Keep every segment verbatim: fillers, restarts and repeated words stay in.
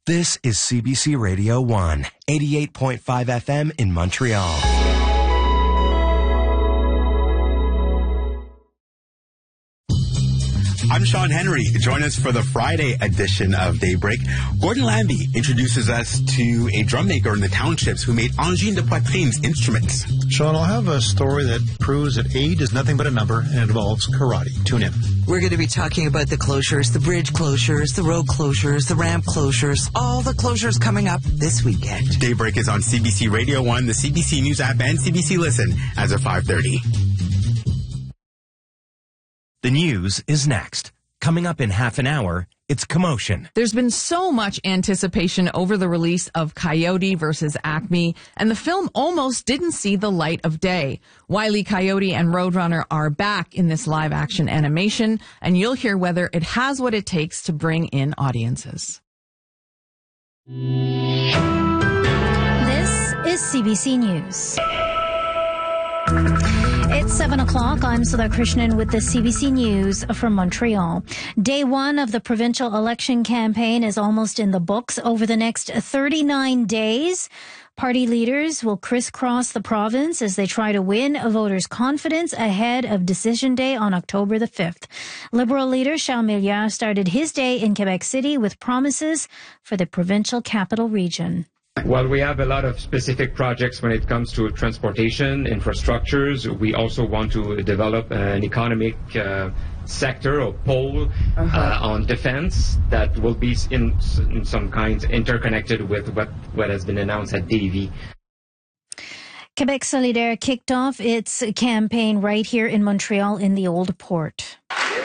This is C B C Radio one, eighty-eight point five F M in Montreal. I'm Sean Henry. Join us for the Friday edition of Daybreak. Gordon Lambie introduces us to a drum maker in the townships who made Angine de Poitrine's instruments. Sean, I'll have a story that proves that age is nothing but a number and it involves karate. Tune in. We're going to be talking about the closures, the bridge closures, the road closures, the ramp closures, all the closures coming up this weekend. Daybreak is on C B C Radio one, the C B C News app, and C B C Listen as of five thirty. The news is next. Coming up in half an hour, it's Commotion. There's been so much anticipation over the release of Coyote versus Acme, and the film almost didn't see the light of day. Wile E. Coyote and Roadrunner are back in this live-action animation, and you'll hear whether it has what it takes to bring in audiences. This is C B C News. It's seven o'clock. I'm Sudha Krishnan with the C B C News from Montreal. Day one of the provincial election campaign is almost in the books. Over the next thirty-nine days, party leaders will crisscross the province as they try to win voters' confidence ahead of Decision Day on October the fifth. Liberal leader Charles Milliard started his day in Quebec City with promises for the provincial capital region. While we have a lot of specific projects when it comes to transportation, infrastructures, we also want to develop an economic uh, sector or pole uh-huh. uh, on defense that will be in, in some kind interconnected with what, what has been announced at Davie. Quebec Solidaire kicked off its campaign right here in Montreal in the Old Port.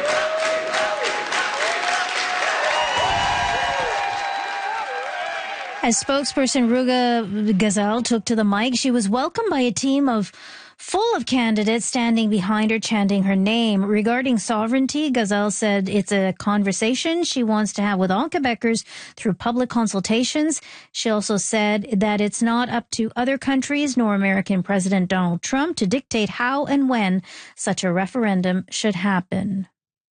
As spokesperson Ruga Gazelle took to the mic, she was welcomed by a team of full of candidates standing behind her, chanting her name. Regarding sovereignty, Gazelle said it's a conversation she wants to have with all Quebecers through public consultations. She also said that it's not up to other countries nor American President Donald Trump to dictate how and when such a referendum should happen.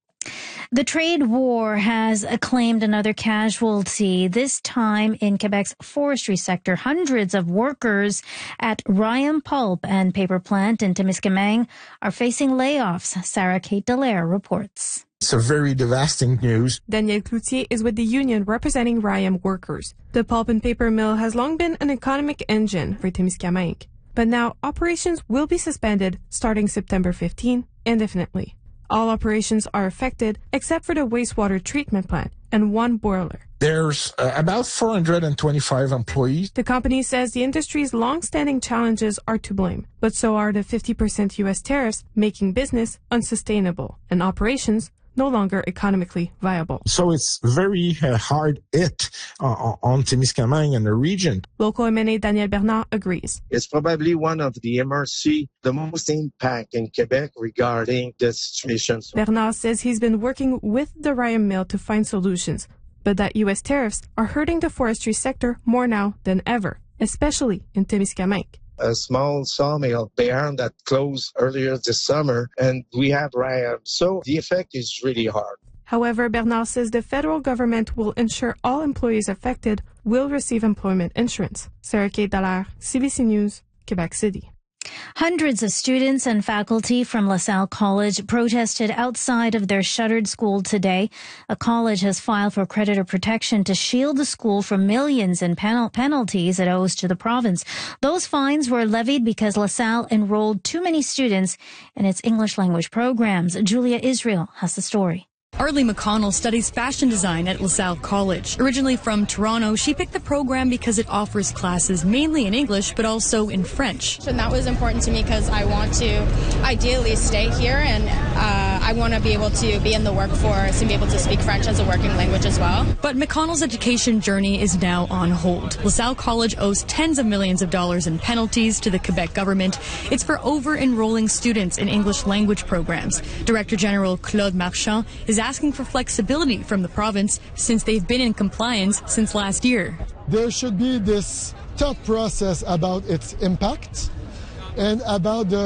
The trade war has claimed another casualty, this time in Quebec's forestry sector. Hundreds of workers at Rayam Pulp and Paper Plant in Témiscamingue are facing layoffs. Sarah Kate Dallaire reports. It's a very devastating news. Daniel Cloutier is with the union representing Rayam workers. The pulp and paper mill has long been an economic engine for Témiscamingue, but now operations will be suspended starting September fifteenth indefinitely. All operations are affected except for the wastewater treatment plant and one boiler. There's uh, about four hundred twenty-five employees. The company says the industry's long-standing challenges are to blame, but so are the fifty percent U S tariffs making business unsustainable and operations no longer economically viable. So it's very uh, hard hit uh, on Témiscamingue and the region. Local M N A Daniel Bernard agrees. It's probably one of the M R C the most impact in Quebec regarding the situation. Bernard says he's been working with the Rayam mill to find solutions, but that U S tariffs are hurting the forestry sector more now than ever, especially in Témiscamingue. A small sawmill there that closed earlier this summer, and we have Rayam, so the effect is really hard. However, Bernard says the federal government will ensure all employees affected will receive employment insurance. Sarah Kate Dallaire, C B C News, Quebec City. Hundreds of students and faculty from LaSalle College protested outside of their shuttered school today. A college has filed for creditor protection to shield the school from millions in penal- penalties it owes to the province. Those fines were levied because LaSalle enrolled too many students in its English language programs. Julia Israel has the story. Arlie McConnell studies fashion design at LaSalle College. Originally from Toronto, she picked the program because it offers classes mainly in English, but also in French. And that was important to me because I want to ideally stay here, and uh, I want to be able to be in the workforce and be able to speak French as a working language as well. But McConnell's education journey is now on hold. LaSalle College owes tens of millions of dollars in penalties to the Quebec government. It's for over-enrolling students in English language programs. Director General Claude Marchand is asking for flexibility from the province since they've been in compliance since last year. There should be this thought process about its impact and about the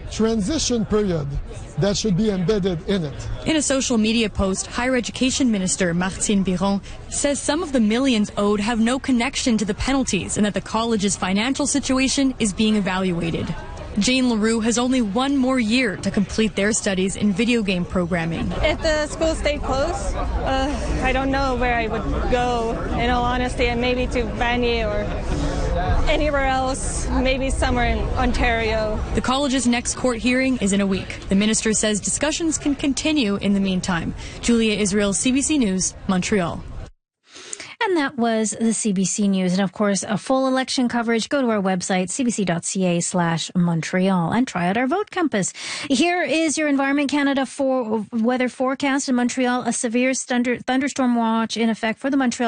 transition period that should be embedded in it. In a social media post, Higher Education Minister Martine Biron says some of the millions owed have no connection to the penalties and that the college's financial situation is being evaluated. Jane LaRue has only one more year to complete their studies in video game programming. If the school stayed closed, uh, I don't know where I would go, in all honesty, and maybe to Vanier or anywhere else, maybe somewhere in Ontario. The college's next court hearing is in a week. The minister says discussions can continue in the meantime. Julia Israel, C B C News, Montreal. And that was the C B C News. And of course, a full election coverage, go to our website, cbc.ca slash Montreal, and try out our Vote Compass. Here is your Environment Canada for weather forecast in Montreal. A severe thunder, thunderstorm watch in effect for the Montreal